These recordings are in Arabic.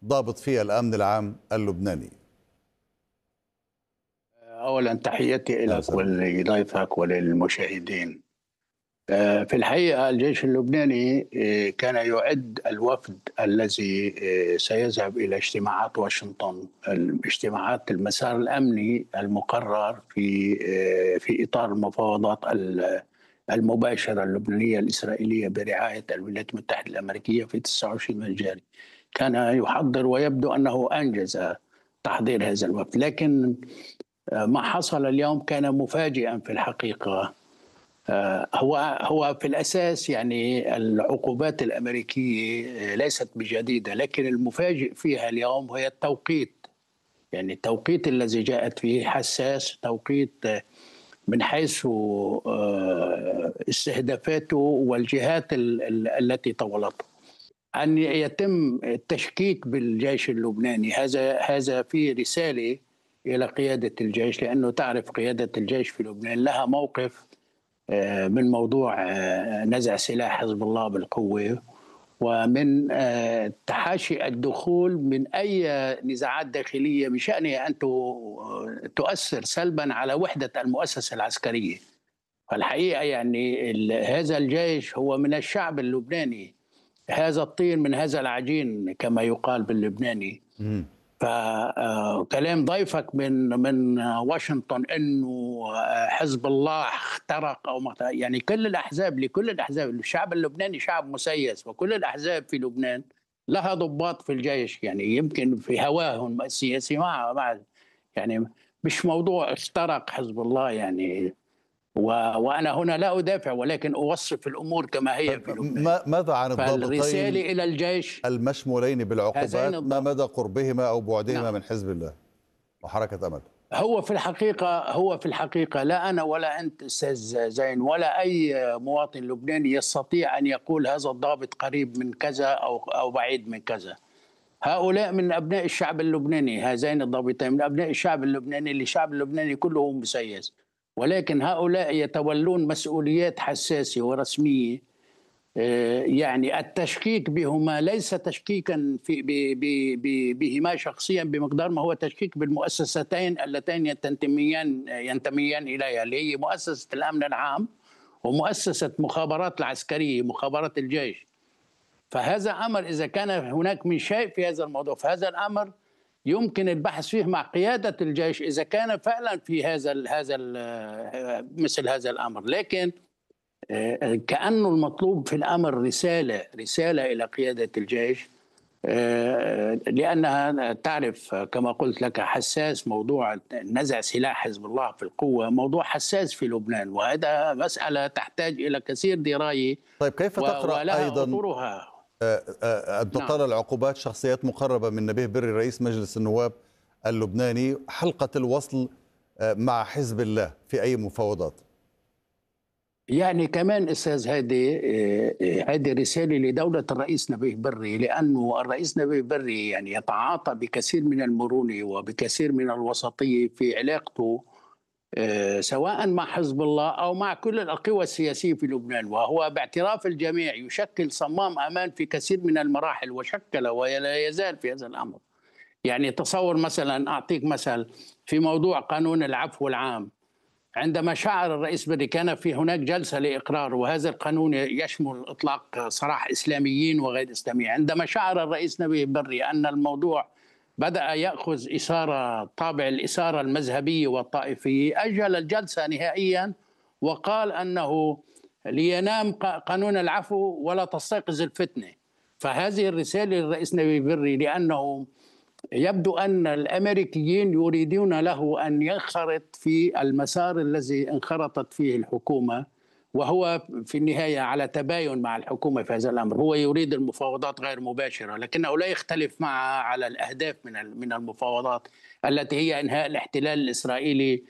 ضابط في الأمن العام اللبناني. أولا تحياتي يا لك سلام. ولضيفك وللمشاهدين. في الحقيقة الجيش اللبناني كان يعد الوفد الذي سيذهب إلى اجتماعات واشنطن، اجتماعات المسار الأمني المقرر في إطار المفاوضات المباشرة اللبنانية الإسرائيلية برعاية الولايات المتحدة الأمريكية في 29 الجاري. كان يحضر ويبدو أنه أنجز تحضير هذا الوفد، لكن ما حصل اليوم كان مفاجئا في الحقيقة. هو في الأساس يعني العقوبات الأمريكية ليست بجديدة، لكن المفاجئ فيها اليوم هي التوقيت. يعني التوقيت الذي جاءت فيه حساس، توقيت من حيث استهدافاته والجهات التي طولته. أن يتم التشكيك بالجيش اللبناني، هذا فيه رسالة إلى قيادة الجيش، لأنه تعرف قيادة الجيش في لبنان لها موقف من موضوع نزع سلاح حزب الله بالقوة، ومن تحاشي الدخول من أي نزاعات داخلية بشأنها أن تؤثر سلبا على وحدة المؤسسة العسكرية. فالحقيقة يعني هذا الجيش هو من الشعب اللبناني، هذا الطين من هذا العجين كما يقال باللبناني. فكلام ضيفك من واشنطن انه حزب الله اخترق او يعني كل الاحزاب، لكل الاحزاب، الشعب اللبناني شعب مسيس، وكل الاحزاب في لبنان لها ضباط في الجيش، يعني يمكن في هواهم السياسي مع يعني مش موضوع اخترق حزب الله يعني. وأنا هنا لا أدافع ولكن أوصف الأمور كما هي في لبنان. ماذا عن الضابطين فالرسالة إلى الجيش المشمولين بالعقوبات؟ ما مدى قربهما أو بعدهما نعم. من حزب الله وحركة أمل؟ هو في الحقيقة لا أنا ولا أنت أستاذ زين ولا أي مواطن لبناني يستطيع أن يقول هذا الضابط قريب من كذا أو بعيد من كذا. هؤلاء من أبناء الشعب اللبناني، هذين الضابطين من أبناء الشعب اللبناني، اللي الشعب اللبناني كله مسيس، ولكن هؤلاء يتولون مسؤوليات حساسة ورسمية. يعني التشكيك بهما ليس تشكيكا بهما شخصيا بمقدار ما هو تشكيك بالمؤسستين اللتين ينتميان إليها، اللي هي مؤسسة الأمن العام ومؤسسة مخابرات العسكرية، مخابرات الجيش. فهذا أمر إذا كان هناك من شيء في هذا الموضوع، فهذا الأمر يمكن البحث فيه مع قيادة الجيش إذا كان فعلا في مثل هذا الأمر. لكن كأنه المطلوب في الأمر رسالة إلى قيادة الجيش، لأنها تعرف كما قلت لك حساس. موضوع نزع سلاح حزب الله في القوة موضوع حساس في لبنان، وهذا مسألة تحتاج إلى كثير دراية. طيب كيف تقرأ أيضا أن تطال نعم. العقوبات شخصيات مقربة من نبيه بري رئيس مجلس النواب اللبناني حلقة الوصل مع حزب الله في أي مفاوضات؟ يعني كمان أستاذ هذه رسالة لدولة الرئيس نبيه بري، لأنه الرئيس نبيه بري يعني يتعاطى بكثير من المرونة وبكثير من الوسطية في علاقته سواء مع حزب الله أو مع كل القوى السياسية في لبنان، وهو باعتراف الجميع يشكل صمام أمان في كثير من المراحل، وشكل ولا يزال في هذا الأمر. يعني تصور مثلا، أعطيك مثل في موضوع قانون العفو العام. عندما شعر الرئيس بري كان في هناك جلسة لإقرار، وهذا القانون يشمل إطلاق سراح إسلاميين وغير إسلاميين. عندما شعر الرئيس نبيه بري أن الموضوع بدأ يأخذ طابع الإثارة المذهبية والطائفية، أجل الجلسة نهائيا وقال أنه لينام قانون العفو ولا تستيقظ الفتنة. فهذه الرسالة للرئيس نبيه بري، لأنه يبدو أن الأمريكيين يريدون له أن ينخرط في المسار الذي انخرطت فيه الحكومة، وهو في النهاية على تباين مع الحكومة في هذا الأمر. هو يريد المفاوضات غير مباشرة، لكنه لا يختلف معها على الأهداف من المفاوضات التي هي إنهاء الاحتلال الإسرائيلي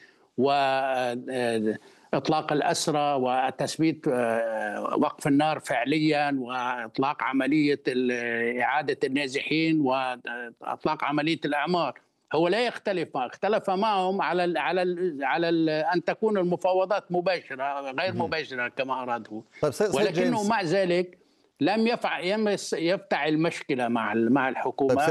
وإطلاق الأسرى وتثبيت وقف النار فعليا وإطلاق عملية إعادة النازحين وإطلاق عملية الإعمار. هو لا يختلف اختلف معهم على أن تكون المفاوضات مباشرة غير مباشرة كما أرادوا. ولكنه مع ذلك لم يفتعل مشكلة مع الحكومة.